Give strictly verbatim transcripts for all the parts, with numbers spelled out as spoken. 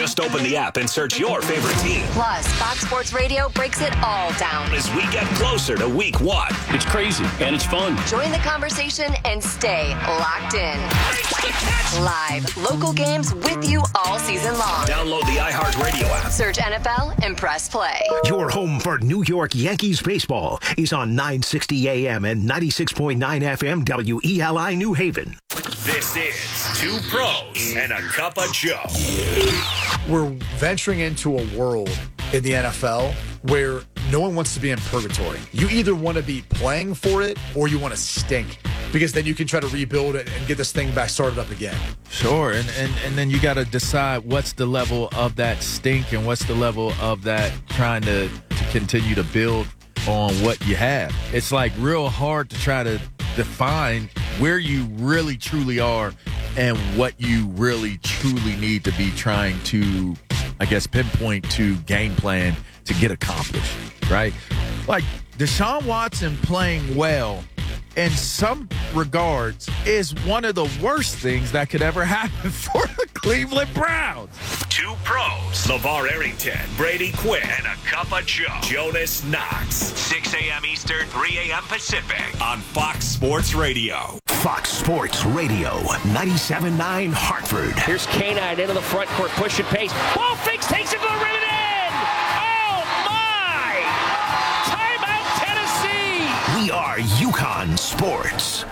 Just open the app and search your favorite team. Plus, Fox Sports Radio breaks it all down As we get closer to week one. It's crazy, and it's fun. Join the conversation and stay locked in. Live, local games with you all season long. Download the iHeartRadio app. Search N F L and press play. Your home for New York Yankees baseball is on nine sixty A M and ninety-six point nine F M W E L I New Haven. This is Two Pros and a Cup of Joe. We're venturing into a world in the N F L where no one wants to be in purgatory. You either want to be playing for it or you want to stink, because then you can try to rebuild it and get this thing back started up again. Sure, and and, and then you got to decide what's the level of that stink and what's the level of that trying to, to continue to build on what you have. It's like real hard to try to define where you really truly are and what you really truly need to be trying to, I guess, pinpoint to game plan to get accomplished, right? Like Deshaun Watson playing well in some regards is one of the worst things that could ever happen for the Cleveland Browns. Two Pros, LeVar Arrington, Brady Quinn, and a Cup of Joe, Jonas Knox. six a.m. Eastern, three a.m. Pacific on Fox Sports Radio. Fox Sports Radio, ninety-seven point nine Hartford. Here's Canine into the front court, pushing pace. Ball fakes, takes it to the rim and in. Oh, my! Timeout, Tennessee! We are UConn Sports.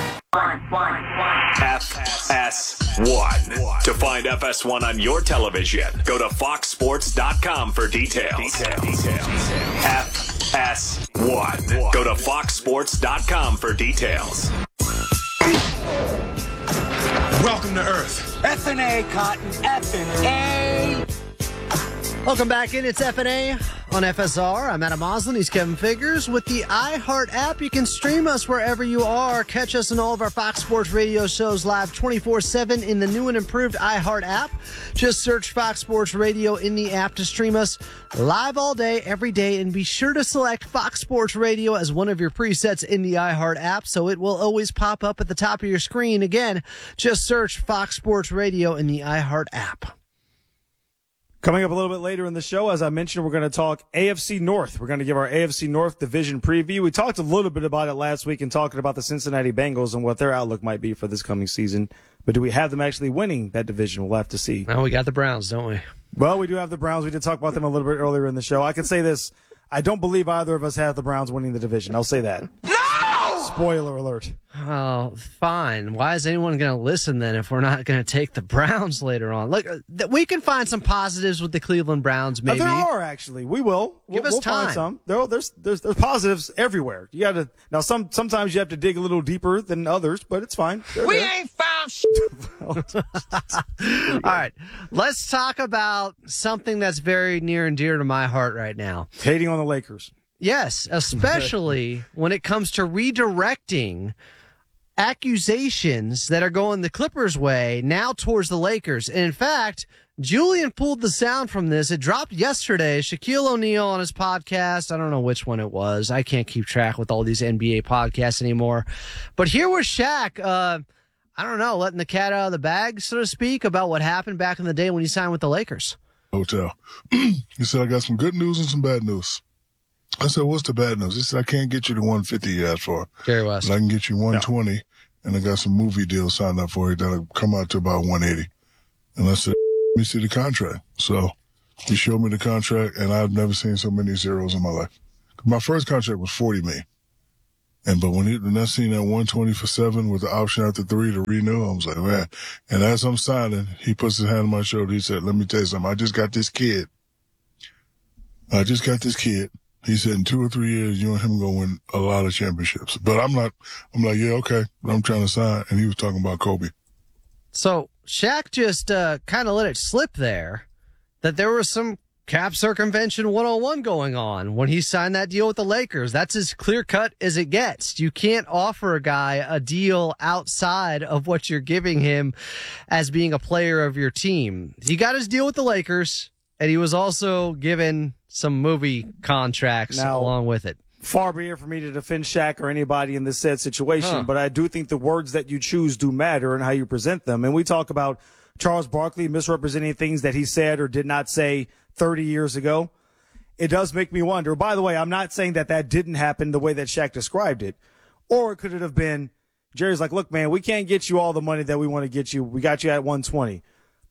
F S one. To find F S one on your television, go to fox sports dot com for details. F S one. Go to fox sports dot com for details. Welcome to Earth. F and A, Cotton. F and A. Welcome back in. It's F and A on F S R. I'm Adam Moslin. He's Kevin Figures. With the iHeart app, you can stream us wherever you are. Catch us in all of our Fox Sports Radio shows live twenty-four seven in the new and improved iHeart app. Just search Fox Sports Radio in the app to stream us live all day, every day. And be sure to select Fox Sports Radio as one of your presets in the iHeart app, so it will always pop up at the top of your screen. Again, just search Fox Sports Radio in the iHeart app. Coming up a little bit later in the show, as I mentioned, we're going to talk A F C North. We're going to give our A F C North division preview. We talked a little bit about it last week and talking about the Cincinnati Bengals and what their outlook might be for this coming season. But do we have them actually winning that division? We'll have to see. Well, we got the Browns, don't we? Well, we do have the Browns. We did talk about them a little bit earlier in the show. I can say this. I don't believe either of us have the Browns winning the division. I'll say that. No! Spoiler alert. Oh, fine. Why is anyone going to listen then if we're not going to take the Browns later on? Look, we can find some positives with the Cleveland Browns, maybe. Uh, there are, actually. We will. Give we'll, us we'll time. Find some. There, there's, there's, there's positives everywhere. You got to now. Some sometimes you have to dig a little deeper than others, but it's fine. They're We there. ain't found sh- All right. Let's talk about something that's very near and dear to my heart right now. Hating on the Lakers. Yes, especially when it comes to redirecting accusations that are going the Clippers' way now towards the Lakers. And in fact, Julian pulled the sound from this. It dropped yesterday. Shaquille O'Neal on his podcast. I don't know which one it was. I can't keep track with all these N B A podcasts anymore. But here was Shaq, uh, I don't know, letting the cat out of the bag, so to speak, about what happened back in the day when he signed with the Lakers. Hotel. He said, I got some good news and some bad news. I said, what's the bad news? He said, I can't get you the one fifty you asked for. Gary West. But I can get you one twenty, yeah. And I got some movie deals signed up for you that'll come out to about one eighty. And I said, let me see the contract. So he showed me the contract, and I've never seen so many zeros in my life. My first contract was forty million. And but when, he, when I seen that one twenty for seven with the option after three to renew, I was like, man. And as I'm signing, he puts his hand on my shoulder. He said, let me tell you something. I just got this kid. I just got this kid. He said in two or three years, you and him going to win a lot of championships. But I'm not, I'm like, yeah, okay. But I'm trying to sign. And he was talking about Kobe. So Shaq just uh, kind of let it slip there that there was some cap circumvention one oh one going on when he signed that deal with the Lakers. That's as clear cut as it gets. You can't offer a guy a deal outside of what you're giving him as being a player of your team. He got his deal with the Lakers, and he was also given some movie contracts now, along with it. Far be it for me to defend Shaq or anybody in this said situation, huh. but I do think the words that you choose do matter and how you present them. And we talk about Charles Barkley misrepresenting things that he said or did not say thirty years ago. It does make me wonder. By the way, I'm not saying that that didn't happen the way that Shaq described it. Or could it have been, Jerry's like, look, man, we can't get you all the money that we want to get you. We got you at one twenty.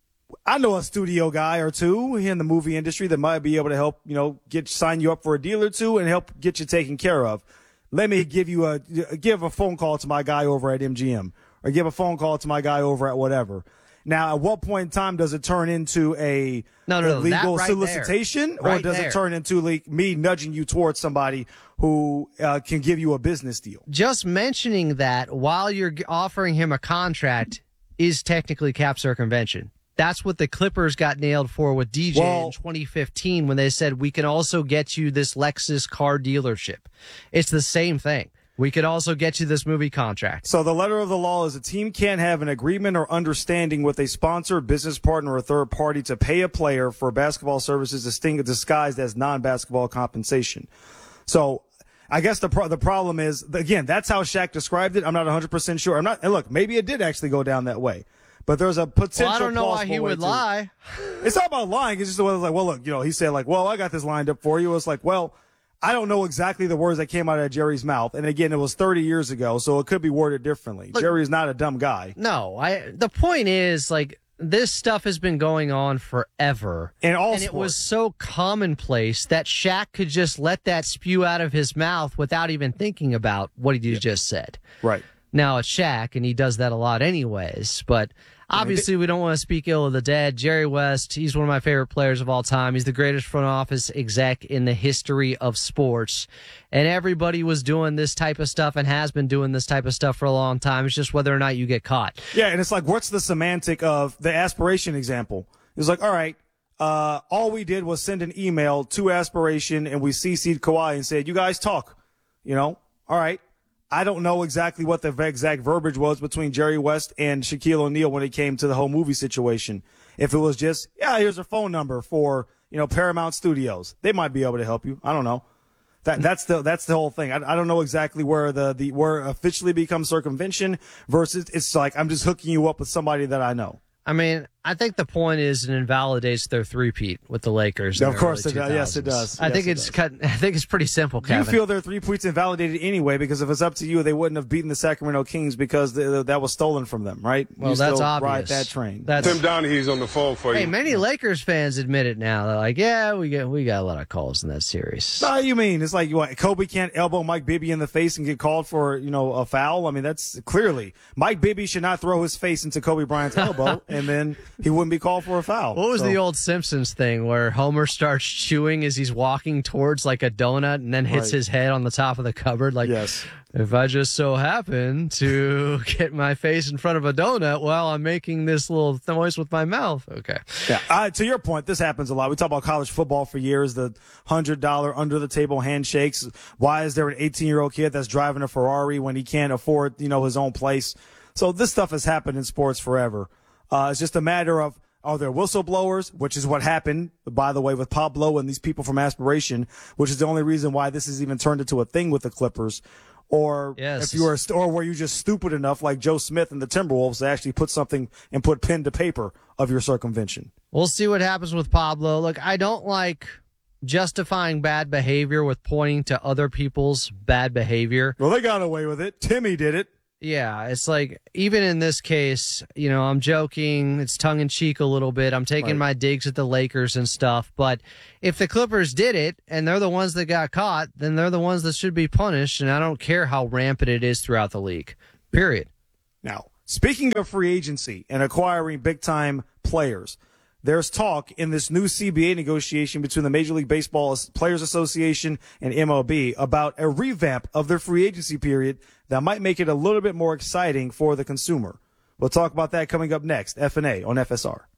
I know a studio guy or two in the movie industry that might be able to help, you know, get sign you up for a deal or two and help get you taken care of. Let me give you a give a phone call to my guy over at M G M or give a phone call to my guy over at whatever. Now, at what point in time does it turn into a no, no, no, legal right solicitation, right or does there. it turn into like me nudging you towards somebody who uh, can give you a business deal? Just mentioning that while you're offering him a contract is technically cap circumvention. That's what the Clippers got nailed for with D J well, in twenty fifteen when they said, we can also get you this Lexus car dealership. It's the same thing. We could also get you this movie contract. So the letter of the law is a team can't have an agreement or understanding with a sponsor, business partner, or third party to pay a player for basketball services disguised as non-basketball compensation. So I guess the pro- the problem is, again, that's how Shaq described it. I'm not one hundred percent sure. I'm not. And look, maybe it did actually go down that way. But there's a potential. Well, I don't know why he would to, lie. It's not about lying. It's just the way it's like, well, look, you know, he said like, well, I got this lined up for you. It's like, well, I don't know exactly the words that came out of Jerry's mouth. And again, it was thirty years ago, so it could be worded differently. Look, Jerry's not a dumb guy. No, I. The point is, like, this stuff has been going on forever. In all and sports. It was so commonplace that Shaq could just let that spew out of his mouth without even thinking about what he yeah. just said. Right. Now, it's Shaq, and he does that a lot anyways, but obviously we don't want to speak ill of the dead. Jerry West, he's one of my favorite players of all time. He's the greatest front office exec in the history of sports, and everybody was doing this type of stuff and has been doing this type of stuff for a long time. It's just whether or not you get caught. Yeah, and it's like, what's the semantic of the aspiration example? It's like, all right, uh, all we did was send an email to Aspiration, and we C C'd Kawhi and said, you guys talk, you know, all right. I don't know exactly what the exact verbiage was between Jerry West and Shaquille O'Neal when it came to the whole movie situation. If it was just, yeah, here's a phone number for, you know, Paramount Studios, they might be able to help you. I don't know. That that's the that's the whole thing. I, I don't know exactly where the the where it officially becomes circumvention versus it's like I'm just hooking you up with somebody that I know. I mean, I think the point is it invalidates their three-peat with the Lakers. Yeah, of course it does. Yes, it does. I yes, think it's cut. I think it's pretty simple, Kevin. You feel their three-peats invalidated anyway because if it's up to you, they wouldn't have beaten the Sacramento Kings because they, that was stolen from them, right? Well, you that's still obvious. Ride that train. That's, Tim Donaghy's on the phone for you. Hey, many Lakers fans admit it now. They're like, yeah, we get we got a lot of calls in that series. No, you mean it's like what Kobe can't elbow Mike Bibby in the face and get called for, you know, a foul? I mean, that's clearly Mike Bibby should not throw his face into Kobe Bryant's elbow and then he wouldn't be called for a foul. What was so. the old Simpsons thing where Homer starts chewing as he's walking towards like a donut and then hits right. his head on the top of the cupboard? Like, yes. If I just so happen to get my face in front of a donut while I'm making this little noise with my mouth. Okay. Yeah. Uh, to your point, this happens a lot. We talk about college football for years, the one hundred dollars under the table handshakes. Why is there an eighteen year old kid that's driving a Ferrari when he can't afford, you know, his own place? So this stuff has happened in sports forever. Uh, it's just a matter of, are there whistleblowers, which is what happened, by the way, with Pablo and these people from Aspiration, which is the only reason why this has even turned into a thing with the Clippers. Or yes. if you were, or were you just stupid enough, like Joe Smith and the Timberwolves, to actually put something and put pen to paper of your circumvention? We'll see what happens with Pablo. Look, I don't like justifying bad behavior with pointing to other people's bad behavior. Well, they got away with it. Timmy did it. Yeah, it's like, even in this case, you know, I'm joking, it's tongue-in-cheek a little bit, I'm taking right. my digs at the Lakers and stuff, but if the Clippers did it, and they're the ones that got caught, then they're the ones that should be punished, and I don't care how rampant it is throughout the league, period. Now, speaking of free agency and acquiring big-time players, there's talk in this new C B A negotiation between the Major League Baseball Players Association and M L B about a revamp of their free agency period that might make it a little bit more exciting for the consumer. We'll talk about that coming up next. F and A on F S R.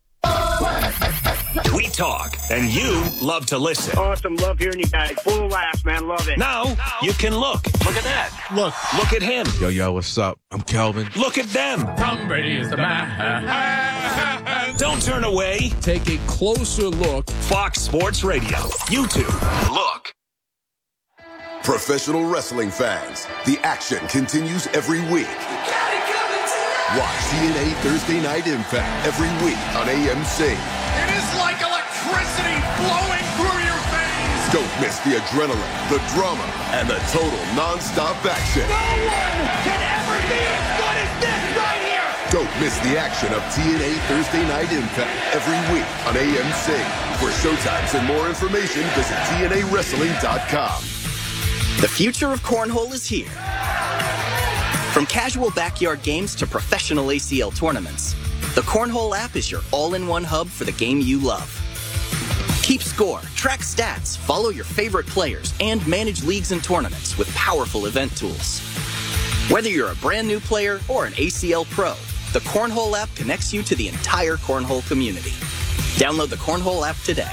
We talk, and you love to listen. Awesome. Love hearing you guys. Full of laughs, man. Love it. Now, now you can look. Look at that. Look. Look at him. Yo, yo, what's up? I'm Kelvin. Look at them. Tom Brady is the man. Don't turn away. Take a closer look. Fox Sports Radio. YouTube. Look. Professional wrestling fans, the action continues every week. Watch T N A Thursday Night Impact every week on A M C. It is like electricity flowing through your veins. Don't miss the adrenaline, the drama, and the total non-stop action. No one can ever be as good as this right here. Don't miss the action of T N A Thursday Night Impact every week on A M C. For showtimes and more information, visit T N A wrestling dot com. The future of cornhole is here. From casual backyard games to professional A C L tournaments, the Cornhole app is your all-in-one hub for the game you love. Keep score, track stats, follow your favorite players, and manage leagues and tournaments with powerful event tools. Whether you're a brand new player or an A C L pro, the Cornhole app connects you to the entire Cornhole community. Download the Cornhole app today.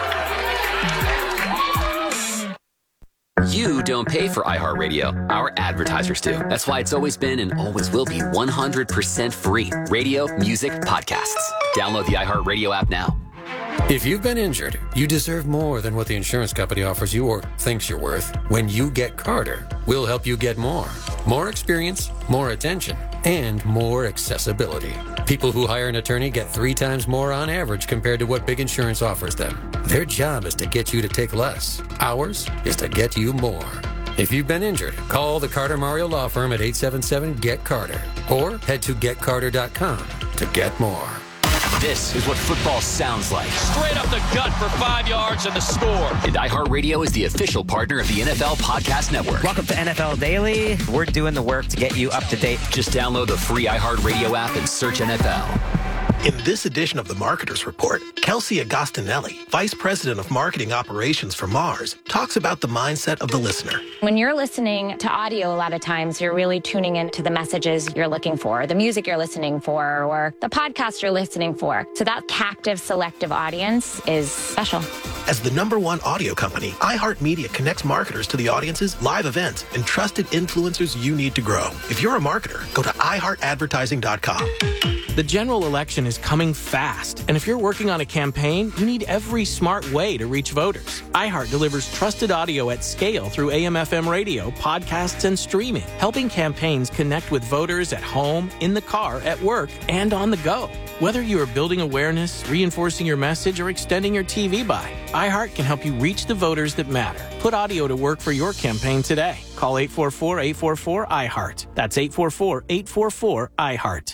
You don't pay for iHeartRadio. Our advertisers do. That's why it's always been and always will be one hundred percent free. Radio, music, podcasts. Download the iHeartRadio app now. If you've been injured, you deserve more than what the insurance company offers you or thinks you're worth. When you get Carter, we'll help you get more. More experience, more attention, and more accessibility. People who hire an attorney get three times more on average compared to what big insurance offers them. Their job is to get you to take less. Ours is to get you more. If you've been injured, call the Carter Mario Law Firm at eight seven seven, G E T Carter or head to get carter dot com to get more. This is what football sounds like. Straight up the gut for five yards and the score. And iHeartRadio is the official partner of the N F L Podcast Network. Welcome to N F L Daily. We're doing the work to get you up to date. Just download the free iHeartRadio app and search N F L. In this edition of the Marketers Report, Kelsey Agostinelli, Vice President of Marketing Operations for Mars, talks about the mindset of the listener. When you're listening to audio, a lot of times you're really tuning into the messages you're looking for, the music you're listening for, or the podcast you're listening for. So that captive, selective audience is special. As the number one audio company, iHeartMedia connects marketers to the audiences, live events, and trusted influencers you need to grow. If you're a marketer, go to i heart advertising dot com. The general election is coming fast, and if you're working on a campaign, you need every smart way to reach voters. iHeart delivers trusted audio at scale through A M F M radio, podcasts, and streaming, helping campaigns connect with voters at home, in the car, at work, and on the go. Whether you are building awareness, reinforcing your message, or extending your T V buy, iHeart can help you reach the voters that matter. Put audio to work for your campaign today. Call eight four four, eight four four, I heart. That's eight four four, eight four four, I heart.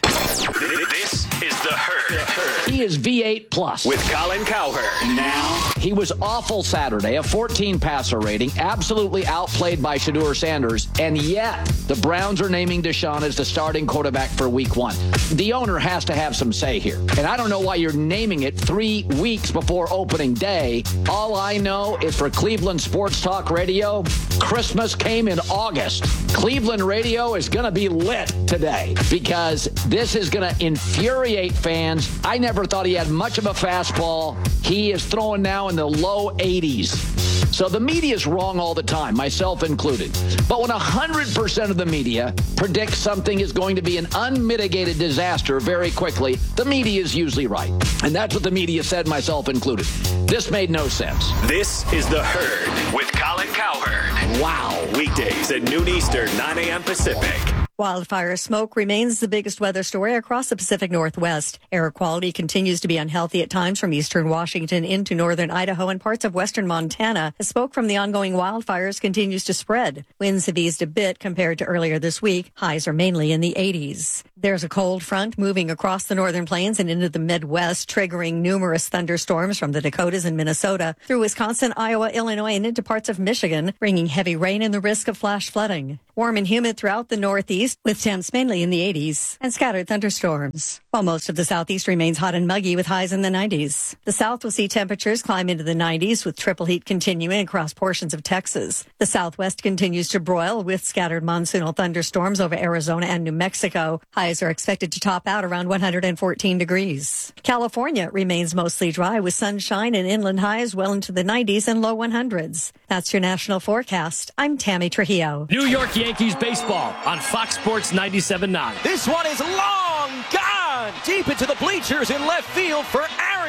This is The Herd. He is V eight plus. With Colin Cowherd. Now, he was awful Saturday, a fourteen passer rating, absolutely outplayed by Shedeur Sanders, and yet the Browns are naming Deshaun as the starting quarterback for week one. The owner has to have some say here, and I don't know why you're naming it three weeks before opening day. All I know is for Cleveland Sports Talk Radio, Christmas came in August. Cleveland radio is going to be lit today because this is going to infuriate fans. I never thought he had much of a fastball. He is throwing now in the low eighties. So the media is wrong all the time, myself included. But when one hundred percent of the media predicts something is going to be an unmitigated disaster very quickly, the media is usually right. And that's what the media said, myself included. This made no sense. This is The Herd with Colin Cowherd. Wow. Weekdays at noon Eastern, nine a.m. Pacific. Wildfire smoke remains the biggest weather story across the Pacific Northwest. Air quality continues to be unhealthy at times from eastern Washington into northern Idaho and parts of western Montana as smoke from the ongoing wildfires continues to spread. Winds have eased a bit compared to earlier this week. Highs are mainly in the eighties. There's a cold front moving across the northern plains and into the Midwest, triggering numerous thunderstorms from the Dakotas and Minnesota through Wisconsin, Iowa, Illinois, and into parts of Michigan, bringing heavy rain and the risk of flash flooding. Warm and humid throughout the Northeast, with temps mainly in the eighties, and scattered thunderstorms. While most of the Southeast remains hot and muggy with highs in the nineties. The South will see temperatures climb into the nineties, with triple heat continuing across portions of Texas. The Southwest continues to broil with scattered monsoonal thunderstorms over Arizona and New Mexico. Highs are expected to top out around one hundred fourteen degrees. California remains mostly dry with sunshine and inland highs well into the nineties and low hundreds. That's your national forecast. I'm Tammy Trujillo. New York Yankees baseball on Fox Sports ninety-seven point nine. This one is long gone deep into the bleachers in left field for Aaron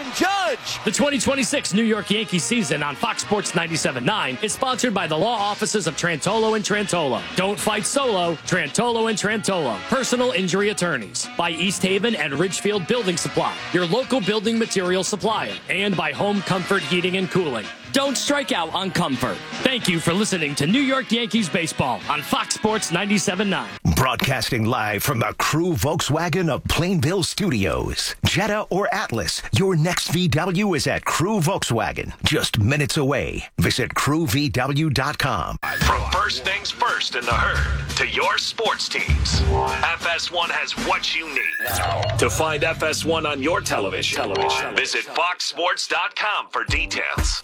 Aaron Judge. The twenty twenty-six New York Yankees season on Fox Sports ninety-seven point nine is sponsored by the law offices of Trantolo and Trantolo. Don't fight solo. Trantolo and Trantolo. Personal injury attorneys. By East Haven and Ridgefield Building Supply, your local building material supplier. And by Home Comfort Heating and Cooling. Don't strike out on comfort. Thank you for listening to New York Yankees baseball on Fox Sports ninety-seven point nine. Broadcasting live from the Crew Volkswagen of Plainville Studios. Jetta or Atlas, your next V W is at Crew Volkswagen. Just minutes away. Visit crew v w dot com. From first things first in the herd to your sports teams, F S one has what you need. To find F S one on your television, television. visit fox sports dot com for details.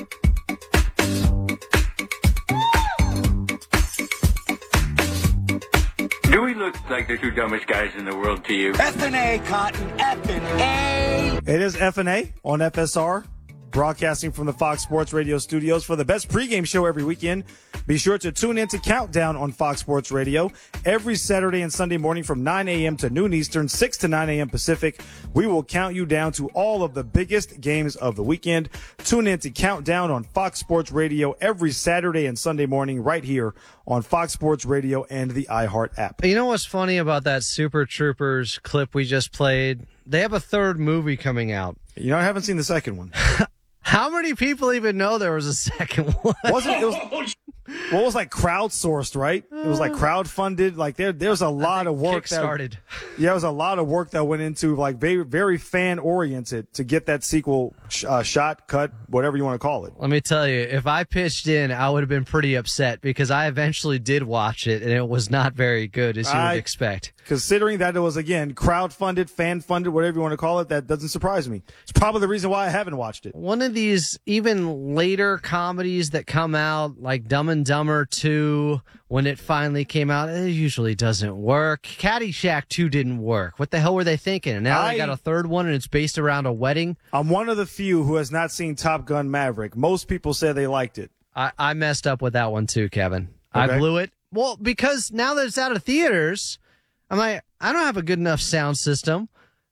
Do we look like the two dumbest guys in the world to you? F and A, Cotton. F and A. It is F and A on F S R, broadcasting from the Fox Sports Radio studios for the best pregame show every weekend. Be sure to tune in to Countdown on Fox Sports Radio every Saturday and Sunday morning from nine a.m. to noon Eastern, six to nine a.m. Pacific. We will count you down to all of the biggest games of the weekend. Tune in to Countdown on Fox Sports Radio every Saturday and Sunday morning right here on Fox Sports Radio and the iHeart app. You know what's funny about that Super Troopers clip we just played? They have a third movie coming out. You know, I haven't seen the second one. How many people even know there was a second one? Wasn't it? Was, well, it was like crowdsourced, right? It was like crowdfunded. Like there, there's a lot of work that started. Yeah, it was a lot of work that went into like very, very fan oriented to get that sequel sh- uh, shot, cut, whatever you want to call it. Let me tell you, if I pitched in, I would have been pretty upset because I eventually did watch it and it was not very good, as you I, would expect. Considering that it was again crowdfunded, fan funded, whatever you want to call it, that doesn't surprise me. It's probably the reason why I haven't watched it. One of these even later comedies that come out, like Dumb and Dumber two, when it finally came out, it usually doesn't work. Caddyshack two didn't work. What the hell were they thinking? And now I, they got a third one, and it's based around a wedding. I'm one of the few who has not seen Top Gun Maverick. Most people say they liked it. I, I messed up with that one too, Kevin. Okay. I blew it. Well, because now that it's out of theaters, I'm like, I don't have a good enough sound system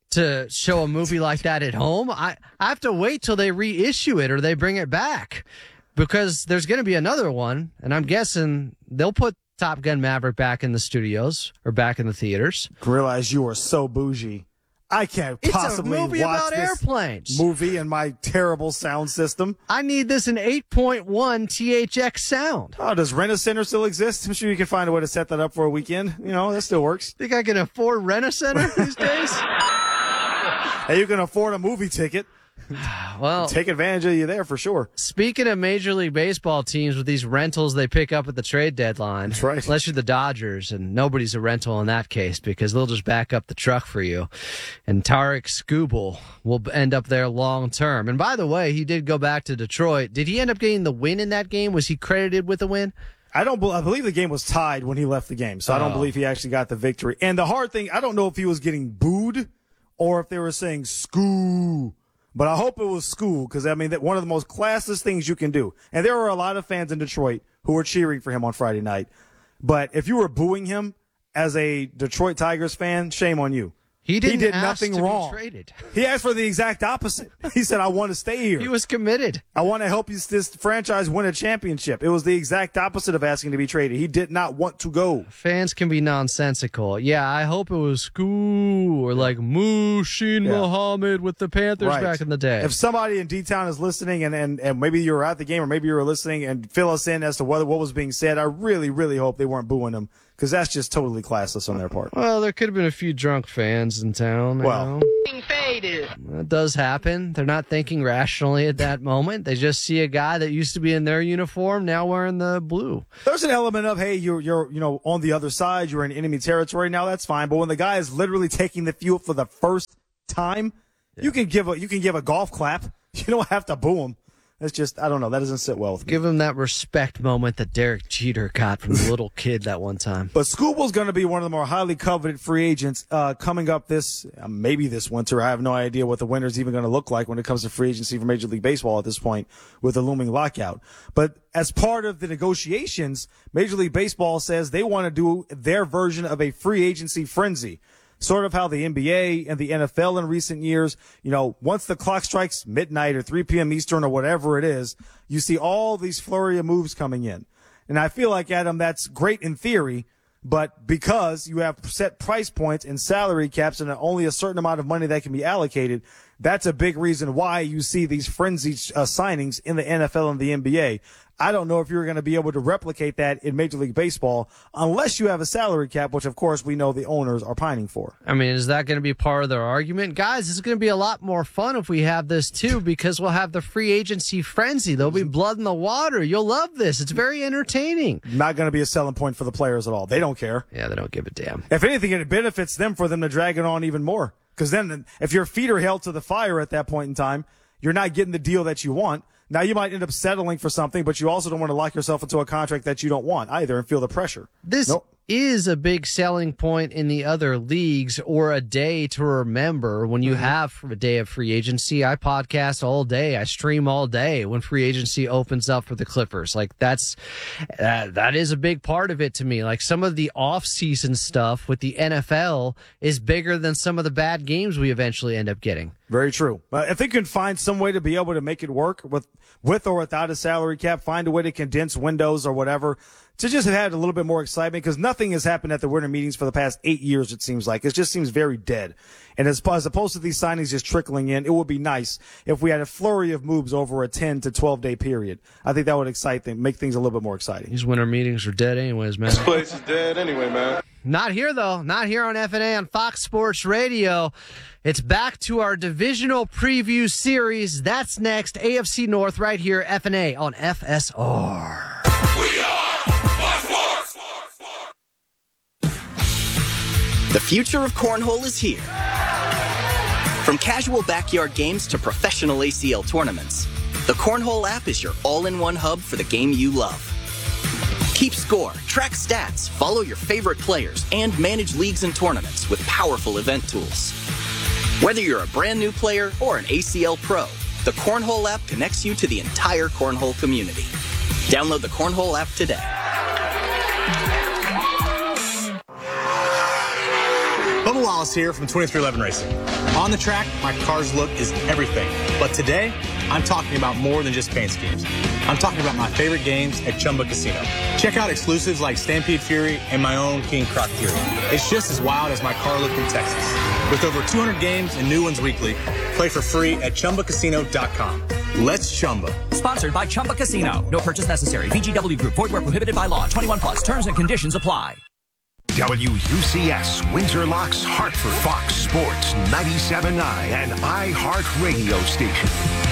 to show a movie like that at home. I, I have to wait till they reissue it or they bring it back because there's going to be another one. And I'm guessing they'll put Top Gun Maverick back in the studios or back in the theaters. Realize you are so bougie. I can't it's possibly a movie watch about this airplanes. movie in my terrible sound system. I need this in eight point one T H X sound. Oh, does Rent-A-Center still exist? I'm sure you can find a way to set that up for a weekend. You know, that still works. Think I can afford Rent-A-Center these days? Hey, you can afford a movie ticket. Well, take advantage of you there for sure. Speaking of Major League Baseball teams with these rentals they pick up at the trade deadline, that's right. Unless you're the Dodgers, and nobody's a rental in that case because they'll just back up the truck for you. And Tarek Skubal will end up there long term. And by the way, he did go back to Detroit. Did he end up getting the win in that game? Was he credited with the win? I don't. I believe the game was tied when he left the game, so oh. I don't believe he actually got the victory. And the hard thing, I don't know if he was getting booed or if they were saying "Skoo." But I hope it was school because, I mean, that one of the most classless things you can do. And there were a lot of fans in Detroit who were cheering for him on Friday night. But if you were booing him as a Detroit Tigers fan, shame on you. He, didn't he did ask nothing to wrong. Be traded. He asked for the exact opposite. He said, I want to stay here. He was committed. I want to help you, this franchise win a championship. It was the exact opposite of asking to be traded. He did not want to go. Fans can be nonsensical. Yeah, I hope it was school or like Mushin yeah. Muhammad with the Panthers right. back in the day. If somebody in D-Town is listening and, and, and maybe you were at the game or maybe you were listening and fill us in as to what, what was being said, I really, really hope they weren't booing him. Because that's just totally classless on their part. Well, there could have been a few drunk fans in town. Well, faded. That does happen. They're not thinking rationally at that moment. They just see a guy that used to be in their uniform now wearing the blue. There's an element of, hey, you're you're you know on the other side. You're in enemy territory now. That's fine. But when the guy is literally taking the field for the first time, yeah. you can give a you can give a golf clap. You don't have to boo him. It's just, I don't know. That doesn't sit well with me. Give him that respect moment that Derek Jeter got from the little kid that one time. But Skubal's going to be one of the more highly coveted free agents uh, coming up this, uh, maybe this winter. I have no idea what the winter's even going to look like when it comes to free agency for Major League Baseball at this point with the looming lockout. But as part of the negotiations, Major League Baseball says they want to do their version of a free agency frenzy. sort of how the N B A and the N F L in recent years, you know, once the clock strikes midnight or three p.m. Eastern or whatever it is, you see all these flurry of moves coming in. And I feel like, Adam, that's great in theory, but because you have set price points and salary caps and only a certain amount of money that can be allocated, that's a big reason why you see these frenzied uh, signings in the N F L and the N B A. I don't know if you're going to be able to replicate that in Major League Baseball unless you have a salary cap, which, of course, we know the owners are pining for. I mean, is that going to be part of their argument? Guys, it's going to be a lot more fun if we have this, too, because we'll have the free agency frenzy. There'll be blood in the water. You'll love this. It's very entertaining. Not going to be a selling point for the players at all. They don't care. Yeah, they don't give a damn. If anything, it benefits them for them to drag it on even more. Because then if your feet are held to the fire at that point in time, you're not getting the deal that you want. Now, you might end up settling for something, but you also don't want to lock yourself into a contract that you don't want either and feel the pressure. This nope. is a big selling point in the other leagues, or a day to remember when you mm-hmm. have a day of free agency. I podcast all day. I stream all day when free agency opens up for the Clippers. Like, that's uh, that is a big part of it to me. Like, some of the off-season stuff with the N F L is bigger than some of the bad games we eventually end up getting. Very true. Uh, if they can find some way to be able to make it work with, with or without a salary cap, find a way to condense windows or whatever, to just have had a little bit more excitement, because nothing has happened at the winter meetings for the past eight years, it seems like. It just seems very dead. And as, as opposed to these signings just trickling in, it would be nice if we had a flurry of moves over a ten to twelve day period. I think that would excite them, make things a little bit more exciting. These winter meetings are dead anyways, man. This place is dead anyway, man. Not here, though. Not here on F N A on Fox Sports Radio. It's back to our divisional preview series. That's next. A F C North right here, F N A on F S R. We are Fox Sports. The future of cornhole is here. From casual backyard games to professional A C L tournaments, the Cornhole app is your all-in-one hub for the game you love. Keep score, track stats, follow your favorite players, and manage leagues and tournaments with powerful event tools. Whether you're a brand new player or an A C L pro, the Cornhole app connects you to the entire cornhole community. Download the Cornhole app today. Bubba Wallace here from twenty-three eleven Racing. On the track, my car's look is everything. But today, I'm talking about more than just paint schemes. I'm talking about my favorite games at Chumba Casino. Check out exclusives like Stampede Fury and my own King Croc Fury. It's just as wild as my car look in Texas. With over two hundred games and new ones weekly, play for free at Chumba Casino dot com. Let's Chumba. Sponsored by Chumba Casino. No purchase necessary. V G W Group. Void where prohibited by law. twenty-one plus. Terms and conditions apply. W U C S, Windsor Locks, Hartford, Fox Sports ninety-seven point nine, and iHeart Radio Station.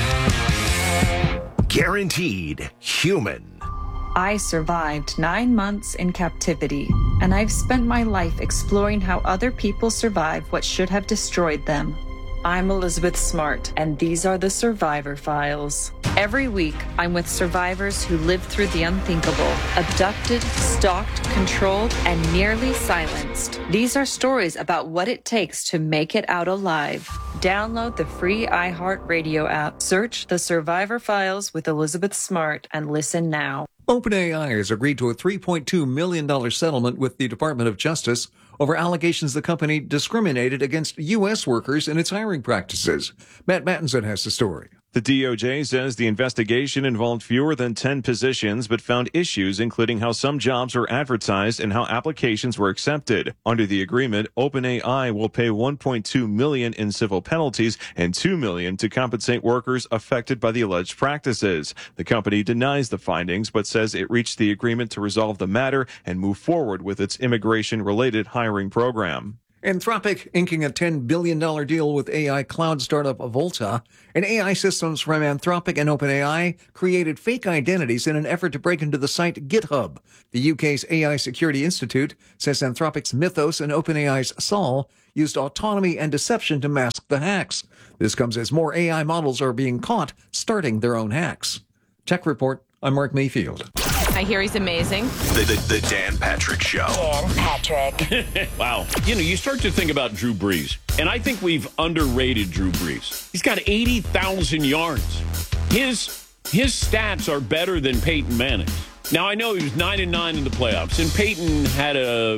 Guaranteed human. I survived nine months in captivity, and I've spent my life exploring how other people survive what should have destroyed them. I'm Elizabeth Smart, and these are the Survivor Files. Every week, I'm with survivors who lived through the unthinkable, abducted, stalked, controlled, and nearly silenced. These are stories about what it takes to make it out alive. Download the free iHeartRadio app, search The Survivor Files with Elizabeth Smart, and listen now. OpenAI has agreed to a three point two million dollars settlement with the Department of Justice over allegations the company discriminated against U S workers in its hiring practices. Matt Mattinson has the story. The D O J says the investigation involved fewer than ten positions, but found issues including how some jobs were advertised and how applications were accepted. Under the agreement, OpenAI will pay one point two million dollars in civil penalties and two million dollars to compensate workers affected by the alleged practices. The company denies the findings, but says it reached the agreement to resolve the matter and move forward with its immigration-related hiring program. Anthropic inking a ten billion dollars deal with A I cloud startup Volta, and A I systems from Anthropic and OpenAI created fake identities in an effort to break into the site GitHub. The U K's A I Security Institute says Anthropic's Mythos and OpenAI's Sol used autonomy and deception to mask the hacks. This comes as more A I models are being caught starting their own hacks. Tech Report, I'm Mark Mayfield. I hear he's amazing. The, the, the Dan Patrick Show. Dan Patrick. Wow. You know, you start to think about Drew Brees, and I think we've underrated Drew Brees. He's got eighty thousand yards. His his stats are better than Peyton Manning's. Now, I know he was nine and nine in the playoffs, and Peyton had a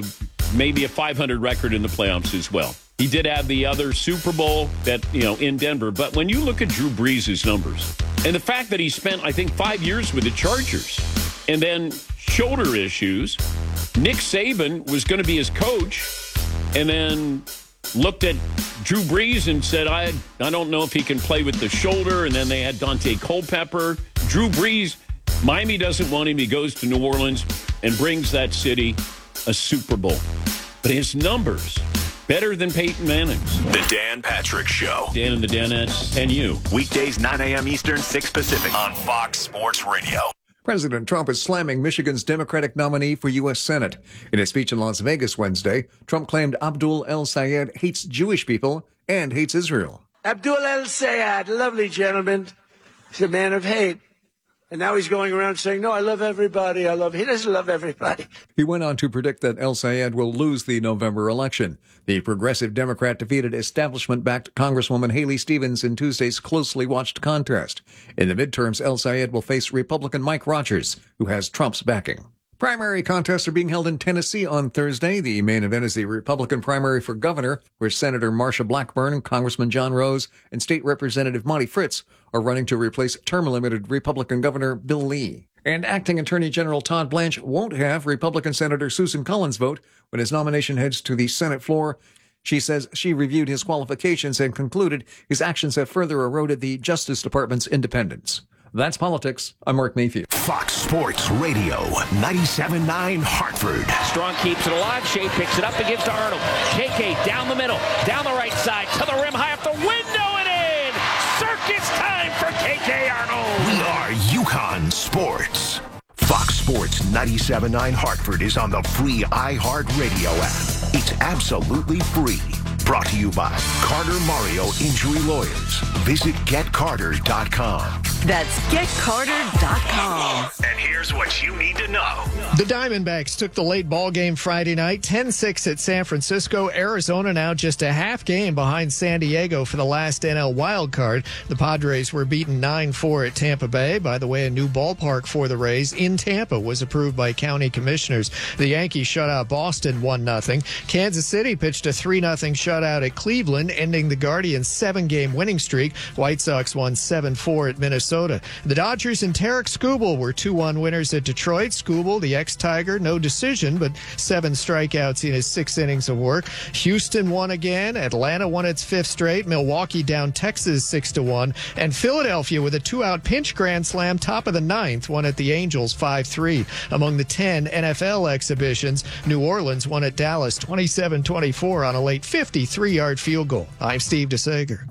maybe a five hundred record in the playoffs as well. He did have the other Super Bowl that, you know, in Denver. But when you look at Drew Brees' numbers and the fact that he spent, I think, five years with the Chargers and then shoulder issues, Nick Saban was going to be his coach and then looked at Drew Brees and said, I I don't know if he can play with the shoulder. And then they had Dante Culpepper. Drew Brees, Miami doesn't want him. He goes to New Orleans and brings that city a Super Bowl. But his numbers, better than Peyton Manning's. The Dan Patrick Show. Dan and the Danettes and you. Weekdays, nine a.m. Eastern, six Pacific on Fox Sports Radio. President Trump is slamming Michigan's Democratic nominee for U S Senate. In a speech in Las Vegas Wednesday, Trump claimed Abdul El-Sayed hates Jewish people and hates Israel. Abdul El-Sayed, lovely gentleman. He's a man of hate. And now he's going around saying, no, I love everybody. I love, he doesn't love everybody. He went on to predict that El-Sayed will lose the November election. The progressive Democrat defeated establishment-backed Congresswoman Haley Stevens in Tuesday's closely watched contest. In the midterms, El-Sayed will face Republican Mike Rogers, who has Trump's backing. Primary contests are being held in Tennessee on Thursday. The main event is the Republican primary for governor, where Senator Marsha Blackburn, Congressman John Rose, and State Representative Monty Fritz are running to replace term-limited Republican Governor Bill Lee. And acting Attorney General Todd Blanche won't have Republican Senator Susan Collins vote when his nomination heads to the Senate floor. She says she reviewed his qualifications and concluded his actions have further eroded the Justice Department's independence. That's politics. I'm Mark Mayfield. Fox Sports Radio, ninety-seven point nine Hartford. Strong keeps it alive. Shea picks it up and gives to Arnold. K K down the middle, down the right side, to the rim, high up the window and in. Circus time for K K Arnold. We are UConn Sports. Fox Sports ninety-seven point nine Hartford is on the free iHeartRadio app. It's absolutely free. Brought to you by Carter Mario Injury Lawyers. Visit get carter dot com. That's get carter dot com. And here's what you need to know. The Diamondbacks took the late ball game Friday night, ten six at San Francisco. Arizona now just a half game behind San Diego for the last N L wildcard. The Padres were beaten nine four at Tampa Bay. By the way, a new ballpark for the Rays in Tampa was approved by county commissioners. The Yankees shut out Boston one nothing. Kansas City pitched a three nothing shutout at Cleveland, ending the Guardians' seven-game winning streak. White Sox won seven four at Minnesota. The Dodgers and Tarek Skubal were two one winners at Detroit. Skubal, the ex-Tiger, no decision, but seven strikeouts in his six innings of work. Houston won again. Atlanta won its fifth straight. Milwaukee down Texas six to one. And Philadelphia, with a two-out pinch grand slam, top of the ninth, won at the Angels five three. Among the ten N F L exhibitions, New Orleans won at Dallas twenty-seven twenty-four on a late fifty-three-yard field goal. I'm Steve DeSager.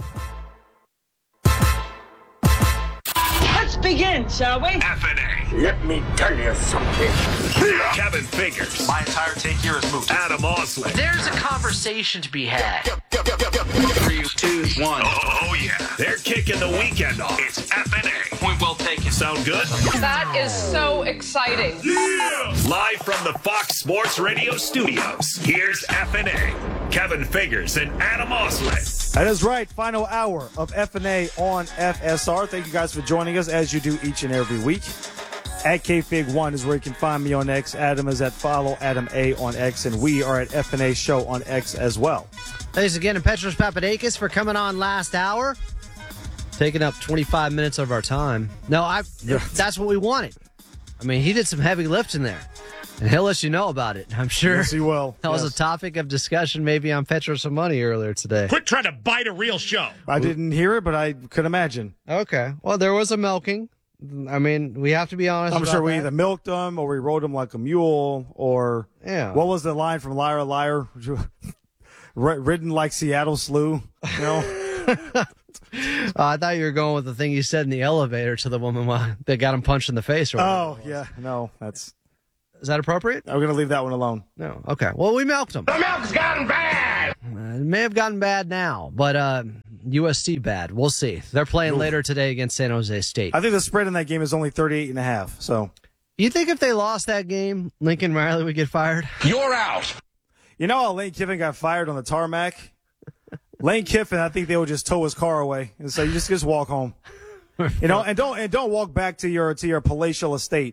Let's begin, shall we? F N A. Let me tell you something. Kevin Figures. My entire take here is moot. Adam Osley. There's a conversation to be had. Three, two, one. Oh, oh, yeah. They're kicking the weekend off. It's F N A. Point well taken. Sound good? That is so exciting. Yeah! Live from the Fox Sports Radio studios, here's F N A. Kevin Figures and Adam Osley. That is right. Final hour of F N A on F S R. Thank you guys for joining us as you do each and every week. At K Fig one is where you can find me on X. Adam is at Follow Adam A on X, and we are at F N A Show on X as well. Thanks again to Petros Papadakis for coming on last hour, taking up twenty-five minutes of our time. No, I. That's what we wanted. I mean, he did some heavy lifting there, and he'll let you know about it. I'm sure. Yes, he will. That yes. was a topic of discussion maybe on Petros and Money earlier today. Quit trying to bite a real show. I didn't hear it, but I could imagine. Okay. Well, there was a milking. I mean, we have to be honest. I'm about sure we that. either milked them or we rode them like a mule, or yeah. What was the line from Liar Liar? Ridden like Seattle Slew. You know. uh, I thought you were going with the thing you said in the elevator to the woman that got him punched in the face. Or oh yeah, no, that's. Is that appropriate? I'm going to leave that one alone. No. Okay. Well, we milked them. The milk's gotten bad. Uh, it may have gotten bad now, but uh, U S C bad. We'll see. They're playing Ooh. later today against San Jose State. I think the spread in that game is only thirty-eight and a half. So, you think if they lost that game, Lincoln Riley would get fired? You're out. You know how Lane Kiffin got fired on the tarmac? Lane Kiffin, I think they would just tow his car away and say, "You just just walk home." You know, and don't and don't walk back to your to your palatial estate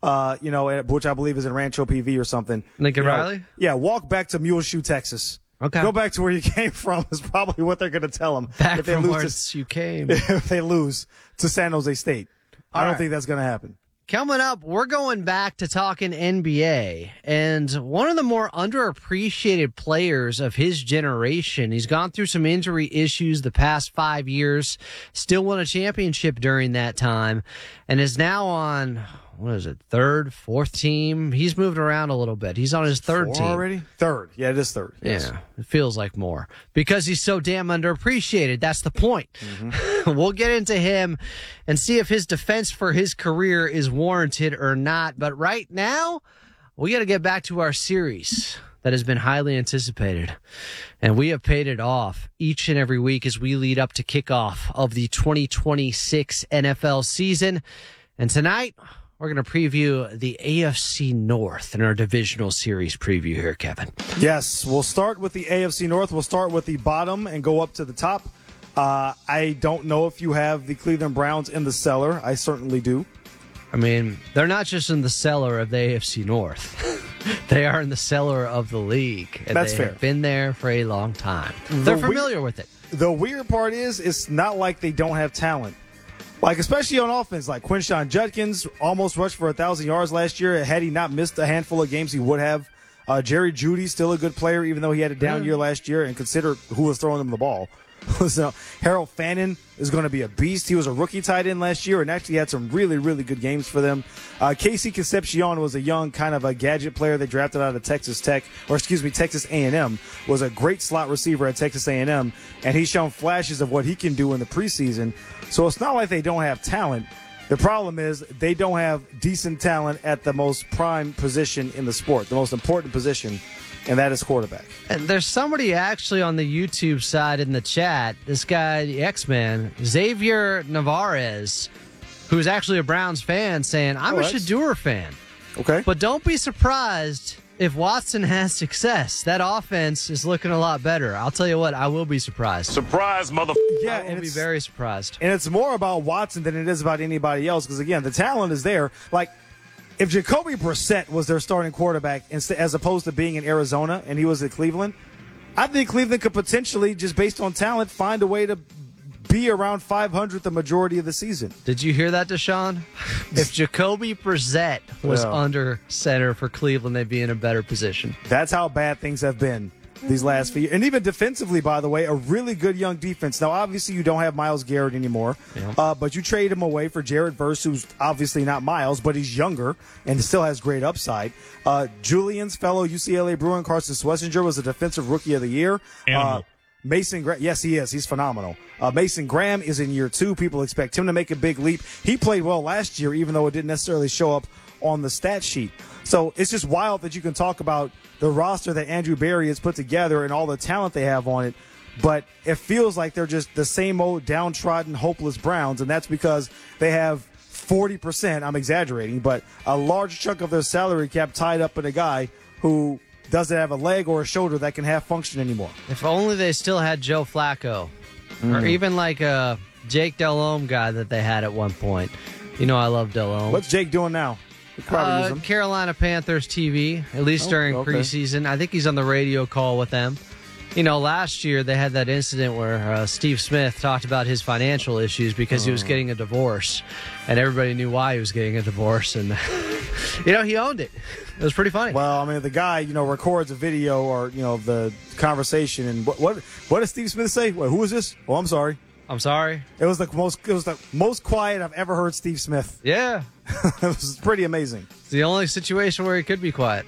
uh, you know, which I believe is in Rancho P V or something. Lincoln you know, Riley? Yeah, walk back to Muleshoe, Texas. Okay. Go back to where you came from is probably what they're going to tell them. Back if they from lose whence to, you came. If they lose to San Jose State. I All don't right. think that's going to happen. Coming up, we're going back to talking N B A, and one of the more underappreciated players of his generation. He's gone through some injury issues the past five years, still won a championship during that time, and is now on, what is it, third, fourth team? He's moved around a little bit. He's on his third Four team. already? Third. Yeah, it is third. Yes. Yeah, it feels like more because he's so damn underappreciated. That's the point. Mm-hmm. We'll get into him and see if his defense for his career is warranted or not. But right now, we got to get back to our series that has been highly anticipated. And we have paid it off each and every week as we lead up to kickoff of the twenty twenty-six N F L season. And tonight, we're going to preview the A F C North in our divisional series preview here, Kevin. Yes, we'll start with the A F C North. We'll start with the bottom and go up to the top. Uh, I don't know if you have the Cleveland Browns in the cellar. I certainly do. I mean, they're not just in the cellar of the A F C North. They are in the cellar of the league. And That's they fair. have been there for a long time. The They're familiar weird, with it. The weird part is, it's not like they don't have talent. Like, especially on offense, like Quinshon Judkins almost rushed for one thousand yards last year. Had he not missed a handful of games, he would have. Uh, Jerry Jeudy, still a good player, even though he had a down Yeah. year last year, and consider who was throwing him the ball. So Harold Fannin is going to be a beast. He was a rookie tight end last year and actually had some really, really good games for them. Uh, Casey Concepcion was a young kind of a gadget player they drafted out of Texas Tech, or excuse me, Texas A and M, was a great slot receiver at Texas A and M, and he's shown flashes of what he can do in the preseason. So it's not like they don't have talent. The problem is they don't have decent talent at the most prime position in the sport, the most important position, and that is quarterback. And there's somebody actually on the YouTube side in the chat, this guy, the X-Man, Xavier Navarez, who's actually a Browns fan, saying, I'm Oh, a that's- Shedeur fan. Okay. But don't be surprised if Watson has success. That offense is looking a lot better. I'll tell you what, I will be surprised. Surprise, mother. Yeah, I will and be it's very surprised. And it's more about Watson than it is about anybody else because, again, the talent is there. Like, if Jacoby Brissett was their starting quarterback instead, as opposed to being in Arizona and he was at Cleveland, I think Cleveland could potentially, just based on talent, find a way to be around five hundred the majority of the season. Did you hear that, Deshaun? If Jacoby Brissett was Yeah. under center for Cleveland, they'd be in a better position. That's how bad things have been these last few years. And even defensively, by the way, a really good young defense. Now, obviously, you don't have Myles Garrett anymore, Yeah. uh, but you trade him away for Jared Verse, who's obviously not Myles, but he's younger and still has great upside. Uh, Julian's fellow U C L A Bruin, Carson Schlesinger, was a defensive rookie of the year. Uh, Mason Graham, yes, he is. He's phenomenal. Uh, Mason Graham is in year two. People expect him to make a big leap. He played well last year, even though it didn't necessarily show up on the stat sheet. So it's just wild that you can talk about the roster that Andrew Berry has put together and all the talent they have on it, but it feels like they're just the same old downtrodden, hopeless Browns, and that's because they have forty percent, I'm exaggerating, but a large chunk of their salary cap tied up in a guy who doesn't have a leg or a shoulder that can have function anymore. If only they still had Joe Flacco, or Mm. even like a Jake Delhomme guy that they had at one point. You know I love Delhomme. What's Jake doing now? We probably use Uh, him. Carolina Panthers T V, at least Oh, during okay. preseason. I think he's on the radio call with them. You know, last year they had that incident where uh, Steve Smith talked about his financial issues because he was Oh. getting a divorce, and everybody knew why he was getting a divorce, and you know he owned it. It was pretty funny. Well, I mean, the guy, you know, records a video or, you know, the conversation, and what what, what does Steve Smith say? Wait, who is this? Oh, I'm sorry. I'm sorry. It was the most it was the most quiet I've ever heard Steve Smith. Yeah. It was pretty amazing. It's the only situation where he could be quiet.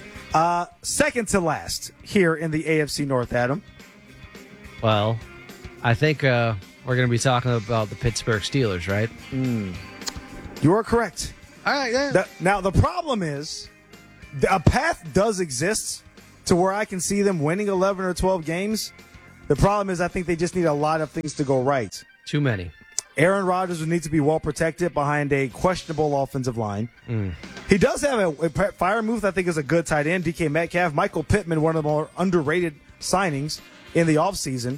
Uh, second to last here in the A F C North, Adam. Well, I think uh, we're going to be talking about the Pittsburgh Steelers, right? Mm. You are correct. All right, yeah. The- now, the problem is the, a path does exist to where I can see them winning eleven or twelve games. The problem is I think they just need a lot of things to go right. Too many. Aaron Rodgers would need to be well protected behind a questionable offensive line. Mm. He does have a, a Freiermuth, I think, is a good tight end. D K Metcalf, Michael Pittman, one of the more underrated signings in the offseason.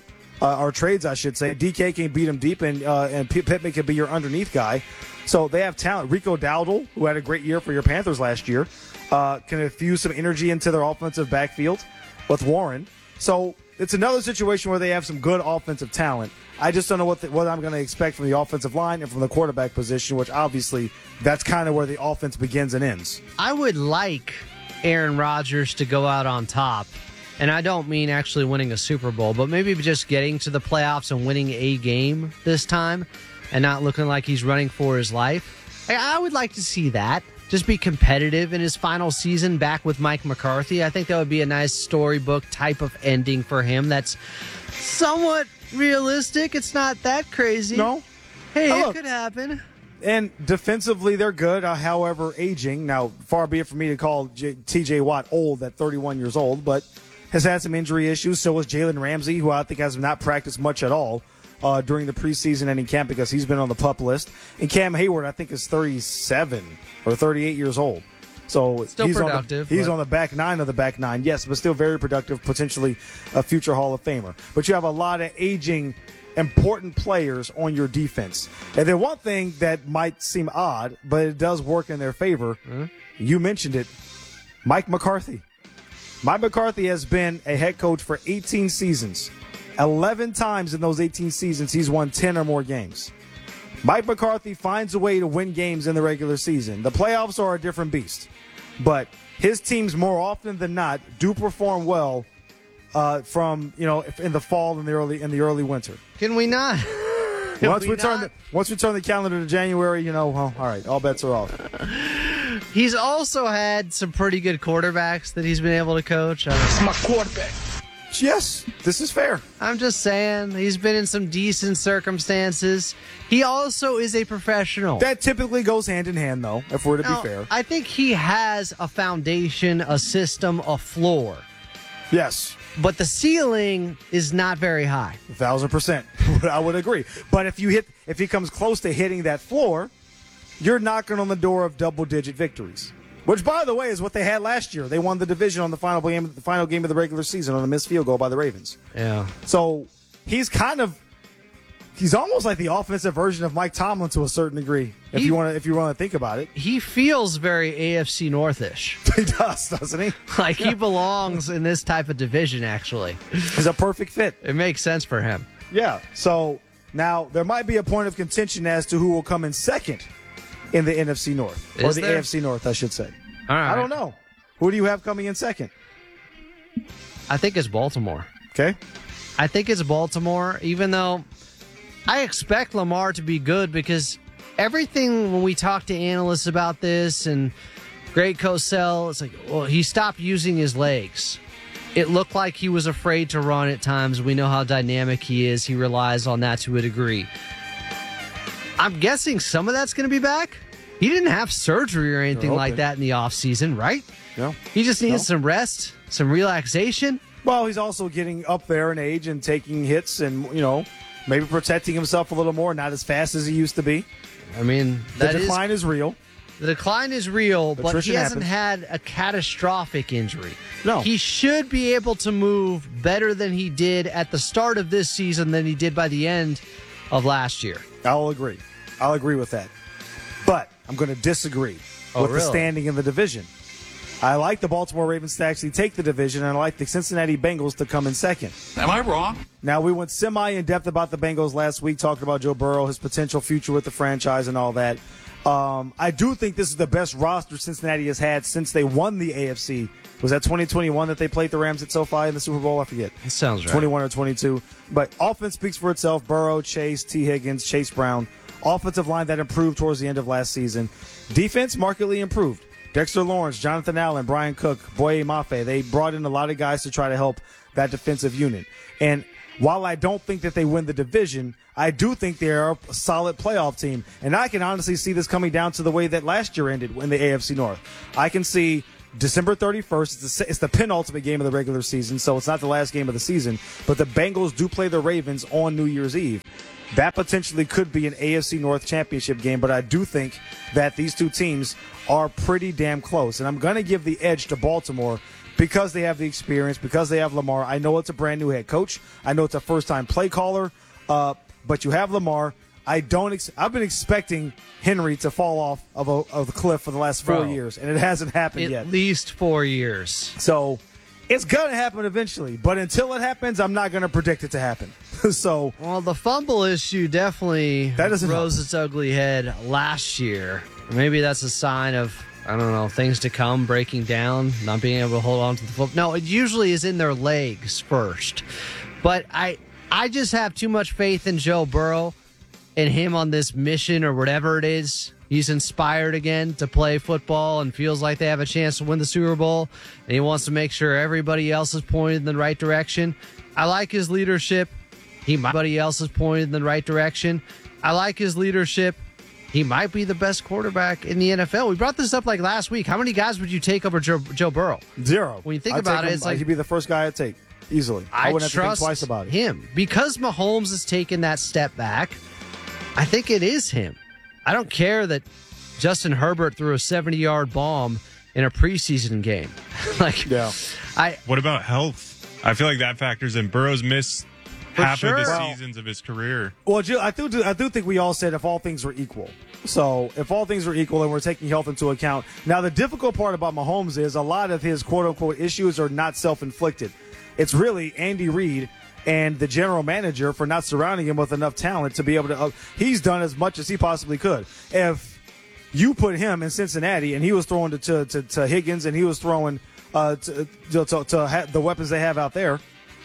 uh, or trades, I should say. D K can beat him deep, and uh, and P- Pittman can be your underneath guy. So they have talent. Rico Dowdle, who had a great year for your Panthers last year, uh, can infuse some energy into their offensive backfield with Warren. So it's another situation where they have some good offensive talent. I just don't know what the, what I'm going to expect from the offensive line and from the quarterback position, which obviously that's kind of where the offense begins and ends. I would like Aaron Rodgers to go out on top. And I don't mean actually winning a Super Bowl, but maybe just getting to the playoffs and winning a game this time and not looking like he's running for his life. I would like to see that. Just be competitive in his final season back with Mike McCarthy. I think that would be a nice storybook type of ending for him that's somewhat realistic. It's not that crazy. No. Hey, oh, it look. could happen. And defensively, they're good, uh, however, aging. Now, far be it for me to call J- T J Watt old at thirty-one years old, but has had some injury issues. So was Jalen Ramsey, who I think has not practiced much at all uh, during the preseason and in camp because he's been on the PUP list. And Cam Hayward, I think, is thirty-seven or thirty-eight years old. So still he's productive. On the, he's but... on the back nine of the back nine, yes, but still very productive, potentially a future Hall of Famer. But you have a lot of aging important players on your defense. And then one thing that might seem odd, but it does work in their favor, mm-hmm. you mentioned it, Mike McCarthy. Mike McCarthy has been a head coach for eighteen seasons. eleven times in those eighteen seasons, he's won ten or more games. Mike McCarthy finds a way to win games in the regular season. The playoffs are a different beast, but his teams more often than not do perform well uh, from, you know, in the fall and the early in the early winter. Can we not? Can once we, we turn not? the, once we turn the calendar to January, you know, well, all right, all bets are off. He's also had some pretty good quarterbacks that he's been able to coach. It's my quarterback. Yes, this is fair. I'm just saying, he's been in some decent circumstances. He also is a professional. That typically goes hand in hand, though, if we're to now, be fair. I think he has a foundation, a system, a floor. Yes. But the ceiling is not very high. A thousand percent. I would agree. But if you hit, if he comes close to hitting that floor, you're knocking on the door of double-digit victories. Which, by the way, is what they had last year. They won the division on the final game, the final game of the regular season on a missed field goal by the Ravens. Yeah. So he's kind of, he's almost like the offensive version of Mike Tomlin to a certain degree. If he, you want to, if you want to think about it, he feels very A F C North-ish. He does, doesn't he? Like he belongs in this type of division. Actually, he's a perfect fit. It makes sense for him. Yeah. So now there might be a point of contention as to who will come in second in the N F C North. Is or the there? A F C North, I should say. All right. I don't know. Who do you have coming in second? I think it's Baltimore. Okay. I think it's Baltimore, even though I expect Lamar to be good because everything when we talk to analysts about this and Greg Cosell, it's like, well, he stopped using his legs. It looked like he was afraid to run at times. We know how dynamic he is. He relies on that to a degree. I'm guessing some of that's going to be back. He didn't have surgery or anything like that in the offseason, right? No. He just needs No. some rest, some relaxation. Well, he's also getting up there in age and taking hits and, you know, maybe protecting himself a little more, not as fast as he used to be. I mean, the that decline is, is real. The decline is real, but Attrition he hasn't happens. had a catastrophic injury. No. He should be able to move better than he did at the start of this season than he did by the end of last year. I'll agree. I'll agree with that. But I'm going to disagree Oh, with really? the standing in the division. I like the Baltimore Ravens to actually take the division, and I like the Cincinnati Bengals to come in second. Am I wrong? Now, we went semi-in-depth about the Bengals last week, talking about Joe Burrow, his potential future with the franchise and all that. Um, I do think this is the best roster Cincinnati has had since they won the A F C. Was that twenty twenty-one that they played the Rams at SoFi in the Super Bowl? I forget. It sounds right. twenty-one or twenty-two. But offense speaks for itself. Burrow, Chase, T. Higgins, Chase Brown. Offensive line that improved towards the end of last season. Defense markedly improved. Dexter Lawrence, Jonathan Allen, Brian Cook, Boye Mafe. They brought in a lot of guys to try to help that defensive unit. And while I don't think that they win the division, I do think they are a solid playoff team. And I can honestly see this coming down to the way that last year ended in the A F C North. I can see December thirty-first, it's the, it's the penultimate game of the regular season, so it's not the last game of the season. But the Bengals do play the Ravens on New Year's Eve. That potentially could be an A F C North championship game, but I do think that these two teams are pretty damn close. And I'm going to give the edge to Baltimore because they have the experience, because they have Lamar. I know it's a brand new head coach. I know it's a first-time play caller, uh, but you have Lamar. I don't. Ex- I've been expecting Henry to fall off of, a, of the cliff for the last four Bro, years, and it hasn't happened at yet. At least four years. So it's going to happen eventually, but until it happens, I'm not going to predict it to happen. so, well, the fumble issue definitely that doesn't rose its ugly head last year. Maybe that's a sign of, I don't know, things to come, breaking down, not being able to hold on to the football. No, it usually is in their legs first. But I, I just have too much faith in Joe Burrow and him on this mission or whatever it is. He's inspired again to play football and feels like they have a chance to win the Super Bowl. And he wants to make sure everybody else is pointed in the right direction. I like his leadership. He might, everybody else is pointed in the right direction. I like his leadership. He might be the best quarterback in the N F L. We brought this up like last week. How many guys would you take over Joe, Joe Burrow? Zero. When you think I'd about it, him, it's like he'd be the first guy I'd take easily. I, I wouldn't have to think trust twice about it. Him because Mahomes has taken that step back. I think it is him. I don't care that Justin Herbert threw a seventy-yard bomb in a preseason game. like, yeah. I. What about health? I feel like that factors in. Burrow's missed half sure. of the Well, seasons of his career. Well, Jill, I do, I do think we all said if all things were equal. So if all things were equal and we're taking health into account. Now, the difficult part about Mahomes is a lot of his quote-unquote issues are not self-inflicted. It's really Andy Reid and the general manager for not surrounding him with enough talent to be able to uh, – he's done as much as he possibly could. If you put him in Cincinnati and he was throwing to, to, to, to Higgins and he was throwing uh, to, to, to, to ha- the weapons they have out there,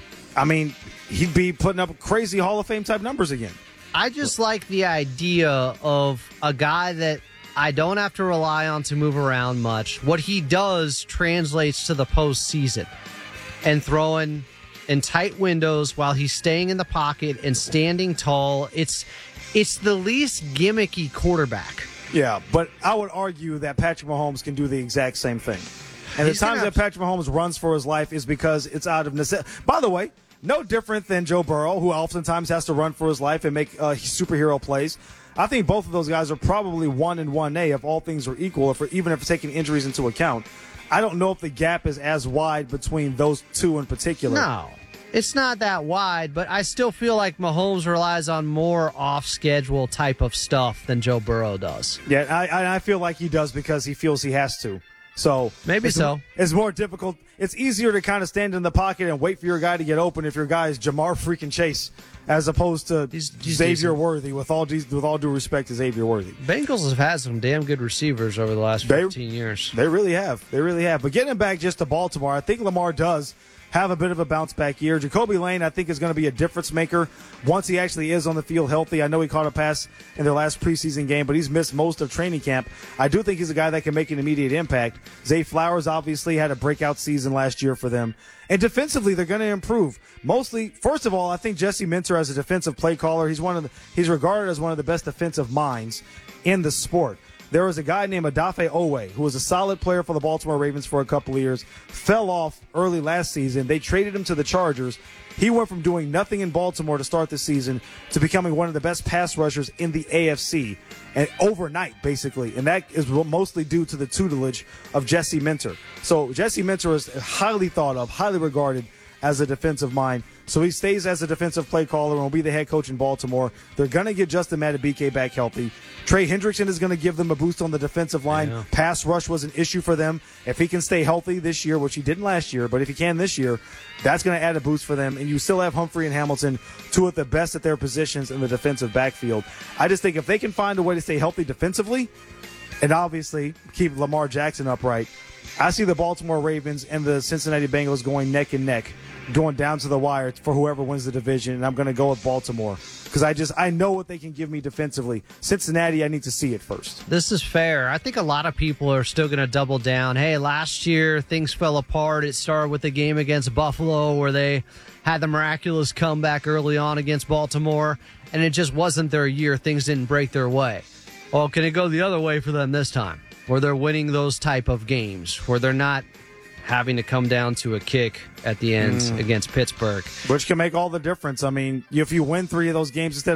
I mean, he'd be putting up crazy Hall of Fame type numbers again. I just like the idea of a guy that I don't have to rely on to move around much. What he does translates to the postseason and throwing in tight windows while he's staying in the pocket and standing tall. It's it's the least gimmicky quarterback. Yeah, but I would argue that Patrick Mahomes can do the exact same thing. And He's the times gonna- that Patrick Mahomes runs for his life is because it's out of necessity. By the way, no different than Joe Burrow, who oftentimes has to run for his life and make uh, superhero plays. I think both of those guys are probably one and one A if all things were equal, if we're, even if we're taking injuries into account. I don't know if the gap is as wide between those two in particular. No, it's not that wide, but I still feel like Mahomes relies on more off-schedule type of stuff than Joe Burrow does. Yeah, I, I I feel like he does because he feels he has to. So Maybe it's, so. It's more difficult. It's easier to kind of stand in the pocket and wait for your guy to get open if your guy is Jamar freaking Chase, as opposed to He's- he's Xavier decent. Worthy. With all due, with all due respect to Xavier Worthy, Bengals have had some damn good receivers over the last They- fifteen years. they really have. They really have. But getting back just to Baltimore, I think Lamar does have a bit of a bounce back year. Jacoby Lane, I think, is going to be a difference maker once he actually is on the field healthy. I know he caught a pass in their last preseason game, but he's missed most of training camp. I do think he's a guy that can make an immediate impact. Zay Flowers obviously had a breakout season last year for them. And defensively, they're going to improve. Mostly, first of all, I think Jesse Minter as a defensive play caller, he's one of the, he's regarded as one of the best defensive minds in the sport. There was a guy named Odafe Owe who was a solid player for the Baltimore Ravens for a couple of years, fell off early last season. They traded him to the Chargers. He went from doing nothing in Baltimore to start the season to becoming one of the best pass rushers in the A F C, and overnight, basically. And that is mostly due to the tutelage of Jesse Minter. So Jesse Minter is highly thought of, highly regarded as a defensive mind. So he stays as a defensive play caller and will be the head coach in Baltimore. They're going to get Justin Madubuike back healthy. Trey Hendrickson is going to give them a boost on the defensive line. Yeah. Pass rush was an issue for them. If he can stay healthy this year, which he didn't last year, but if he can this year, that's going to add a boost for them. And you still have Humphrey and Hamilton, two of the best at their positions in the defensive backfield. I just think if they can find a way to stay healthy defensively and obviously keep Lamar Jackson upright, I see the Baltimore Ravens and the Cincinnati Bengals going neck and neck, going down to the wire for whoever wins the division, and I'm going to go with Baltimore because I just I know what they can give me defensively. Cincinnati, I need to see it first. This is fair. I think a lot of people are still going to double down. Hey, last year things fell apart. It started with the game against Buffalo where they had the miraculous comeback early on against Baltimore, and it just wasn't their year. Things didn't break their way. Well, can it go the other way for them this time, where they're winning those type of games, where they're not having to come down to a kick at the end Mm. against Pittsburgh? Which can make all the difference. I mean, if you win three of those games instead